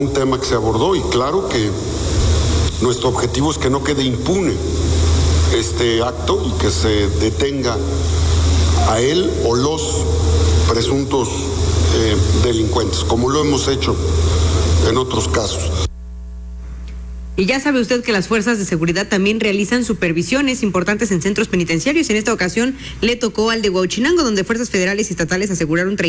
Un tema que se abordó y claro que nuestro objetivo es que no quede impune este acto y que se detenga a él o los presuntos delincuentes, como lo hemos hecho en otros casos. Y ya sabe usted que las fuerzas de seguridad también realizan supervisiones importantes en centros penitenciarios. En esta ocasión le tocó al de Huauchinango, donde fuerzas federales y estatales aseguraron